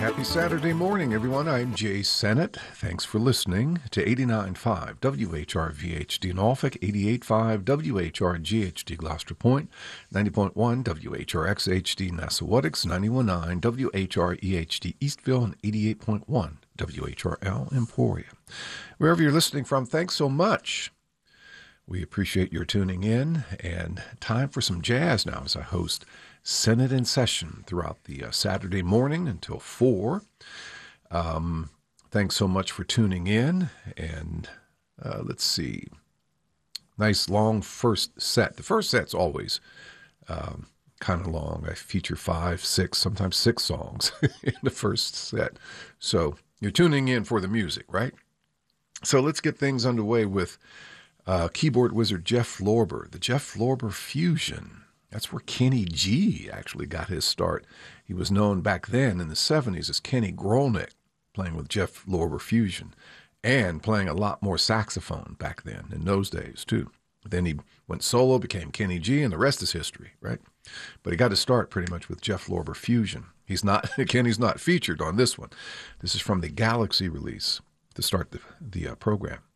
Happy Saturday morning, everyone. I'm Jay Sennett. Thanks for listening to 89.5 WHRVHD Norfolk, 88.5 WHRGHD Gloucester Point, 90.1 WHRXHD Nassauwetix, 91.9 WHREHD Eastville, and 88.1 WHRL Emporia. Wherever you're listening from, thanks so much. We appreciate your tuning in, and time for some jazz now as I host Senate in Session throughout the Saturday morning until 4. Thanks so much for tuning in, and let's see. Nice long first set. The first set's always kind of long. I feature 5, 6, sometimes 6 songs in the first set. So you're tuning in for the music, right? So let's get things underway with keyboard wizard Jeff Lorber, the Jeff Lorber Fusion. That's where Kenny G actually got his start. He was known back then in the 70s as Kenny Grolnick, playing with Jeff Lorber Fusion, and playing a lot more saxophone back then, in those days, too. Then he went solo, became Kenny G, and the rest is history, right? But he got his start pretty much with Jeff Lorber Fusion. Kenny's not featured on this one. This is from the Galaxy release to start the program.